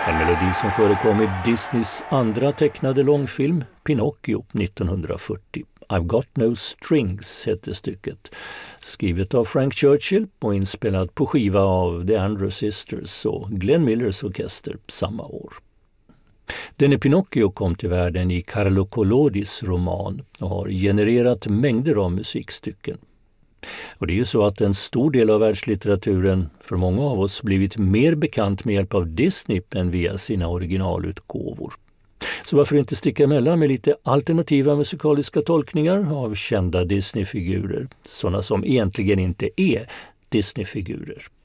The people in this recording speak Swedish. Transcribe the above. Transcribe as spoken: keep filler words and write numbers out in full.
En melodi som förekom i Disneys andra tecknade långfilm Pinocchio nittonhundrafyrtio. I've got no strings hette stycket. Skrivet av Frank Churchill och inspelat på skiva av The Andrews Sisters och Glenn Millers orkester samma år. Denne Pinocchio kom till världen i Carlo Collodis roman och har genererat mängder av musikstycken. Och det är ju så att en stor del av världslitteraturen för många av oss blivit mer bekant med hjälp av Disney än via sina originalutgåvor. Så varför inte sticka emellan med lite alternativa musikaliska tolkningar av kända Disney-figurer, sådana som egentligen inte är Disney-figurer.